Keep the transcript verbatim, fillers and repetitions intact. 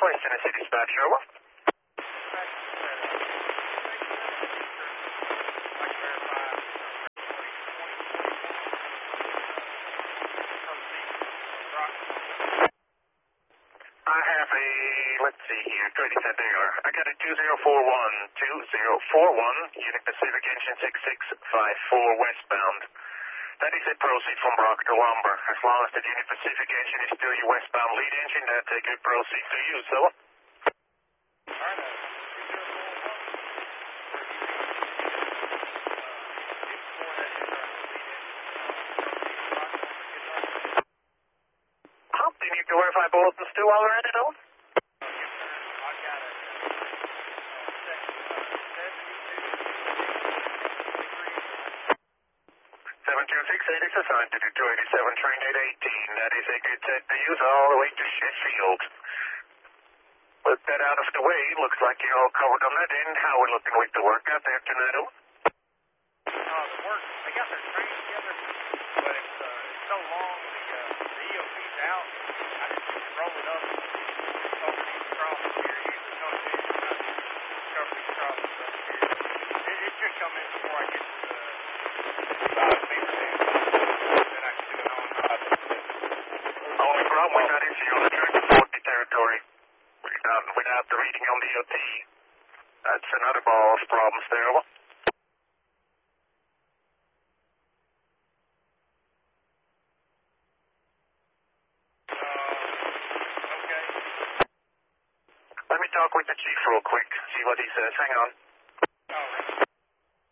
West Tennessee Dispatch, over. I have a, let's see here, trading set there. I got a two zero four one, two zero four one, Union Pacific engine six six five four westbound. That is a proceed from Brock to Lumber. As long as the Union Pacific engine is still your westbound lead engine, that's a good proceed to you, so. Oh, do you need to verify bulletins too while we're at it, Owen? seven two six eight is assigned to two eighty-seven, train eight eighteen. That is a good set to use all the way to Sheffield. With that out of the way, looks like you're all covered on that end. How are we looking with the work out there tonight, Owen? Uh, the work, they got their train together, but it's, uh, it's so long, the, uh, the E O P's out. I just roll it up over these crosses here. Usually comes in, I cover these crosses up here. It, it should come in before I get to the five meter down. Then I can do it on five. Only problem with that is you're on the track to forty territory without, without the reading on the E O T. That's another ball of problems there, Owen. Let me talk with the chief real quick, see what he says. Hang on.